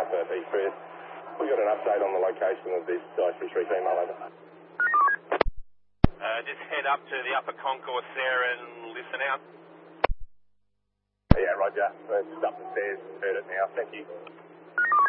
Alpha B Chris. We got an update on the location of this iFish Reef email, over. Just head up to the upper concourse there and listen out. Yeah, roger. Just up the stairs. Heard it now. Thank you.